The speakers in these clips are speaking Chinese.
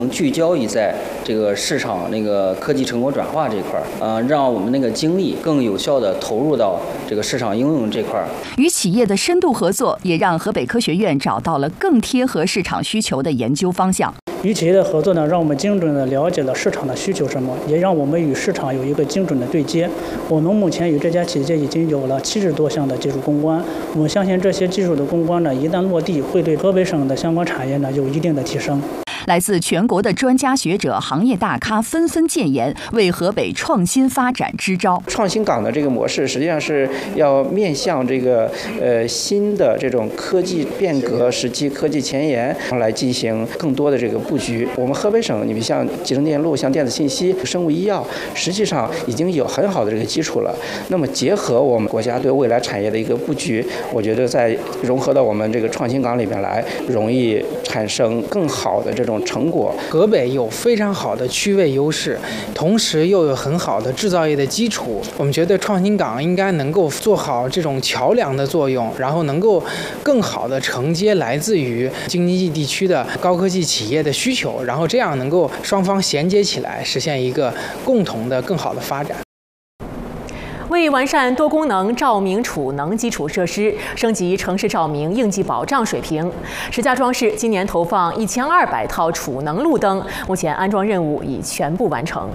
聚焦于在这个市场那个科技成果转化这块让我们那个精力更有效地投入到这个市场应用这块。 与企业的深度合作，也让河北科学院找到了更贴合市场需求的研究方向。 与企业的合作呢，让我们精准地了解了市场的需求什么，也让我们与市场有一个精准的对接。我们目前与这家企业已经有了70多项的技术攻关，我们相信这些技术的攻关呢，一旦落地，会对河北省的相关产业呢有一定的提升。 来自全国的专家学者、行业大咖纷纷建言，为河北创新发展支招。 创新港的这个模式，实际上是要面向这个新的这种科技变革时期、科技前沿来进行更多的这个布局。我们河北省，你们像集成电路、像电子信息、生物医药，实际上已经有很好的这个基础了。那么结合我们国家对未来产业的一个布局，我觉得在融合到我们这个创新港里面来，容易产生更好的这种成果。 河北有非常好的区位优势，同时又有很好的制造业的基础。我们觉得创新港应该能够做好这种桥梁的作用，然后能够更好的承接来自于京津冀地区的高科技企业的需求，然后这样能够双方衔接起来，实现一个共同的更好的发展。 为完善多功能照明储能基础设施，升级城市照明应急保障水平，石家庄市今年投放1200套储能路灯，目前安装任务已全部完成。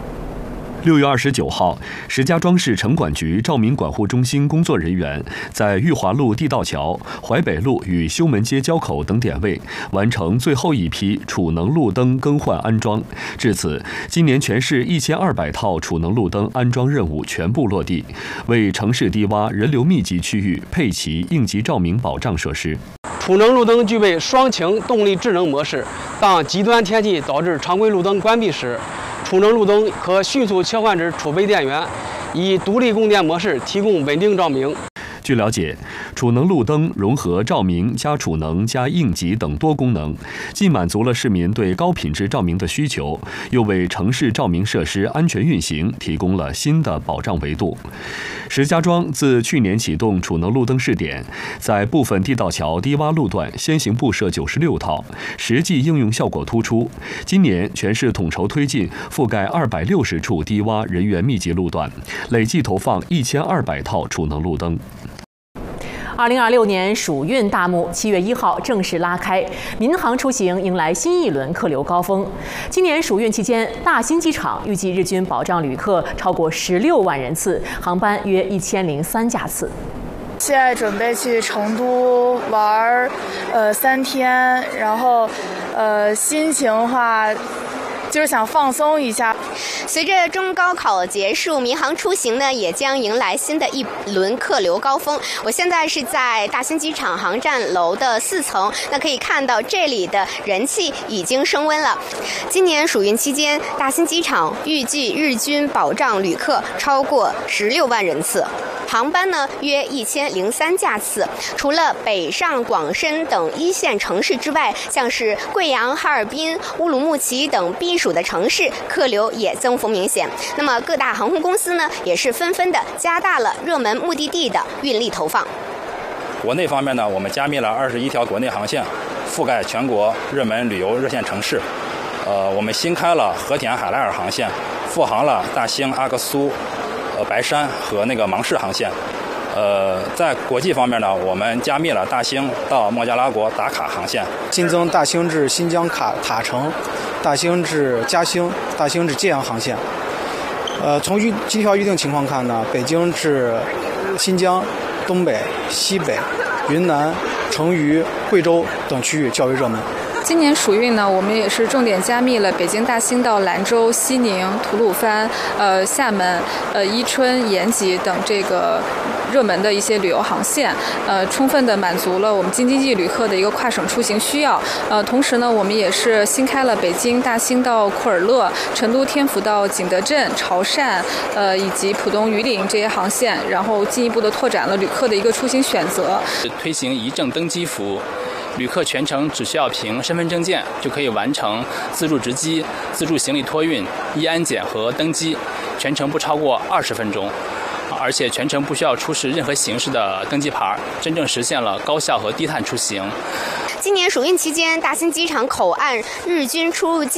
6月29号，石家庄市城管局照明管护中心工作人员在裕华路地道桥、淮北路与修门街交口等点位完成最后一批储能路灯更换安装。至此，今年全市1200套储能路灯安装任务全部落地，为城市低洼人流密集区域配齐应急照明保障设施。 储能路灯具备双擎动力智能模式，当极端天气导致常规路灯关闭时，储能路灯可迅速切换至储备电源，以独立供电模式提供稳定照明。 据了解，储能路灯融合照明加储能加应急等多功能，既满足了市民对高品质照明的需求，又为城市照明设施安全运行提供了新的保障维度。石家庄自去年启动储能路灯试点，在部分地道桥低洼路段先行布设96套，实际应用效果突出。今年全市统筹推进覆盖260处低洼人员密集路段，累计投放1200套储能路灯。 2026年暑运大幕7月1号正式拉开，民航出行迎来新一轮客流高峰。今年暑运期间，大兴机场预计日均保障旅客超过16万人次，航班约1003架次。 现在准备去成都玩3天，然后心情的话就是想放松一下。 随着中高考结束，民航出行呢也将迎来新的一轮客流高峰。我现在是在大兴机场航站楼的4层，那可以看到这里的人气已经升温了。今年暑运期间，大兴机场预计日均保障旅客超过16万人次，航班呢约1003架次。除了北上广深等1线城市之外，像是贵阳、哈尔滨、乌鲁木齐等避暑的城市，客流也增幅明显。那么各大航空公司呢，也是纷纷的加大了热门目的地的运力投放。 国内方面呢，我们加密了21条国内航线，覆盖全国热门旅游热线城市。我们新开了和田海拉尔航线，复航了大兴、阿克苏、白山和芒市航线。在国际方面呢，我们加密了大兴到孟加拉国打卡航线， 新增大兴至新疆塔城、大兴至嘉兴、大兴至揭阳航线。从机票预订情况看呢，北京至新疆、东北、西北、云南、成渝、贵州等区域较为热门。 今年暑运呢，我们也是重点加密了北京大兴到兰州、西宁、吐鲁番、厦门、伊春、延吉等这个热门的一些旅游航线，充分的满足了我们京津冀旅客的一个跨省出行需要。同时呢，我们也是新开了北京大兴到库尔勒、成都天府到景德镇、潮汕，以及浦东榆林这些航线，然后进一步的拓展了旅客的一个出行选择。 推行一证登机服务。旅客全程只需要凭身份证件就可以完成自助值机、自助行李托运、安检和登机，全程不超过20分钟，而且全程不需要出示任何形式的登机牌，真正实现了高效和低碳出行。 今年暑运期间，大兴机场口岸日均出入境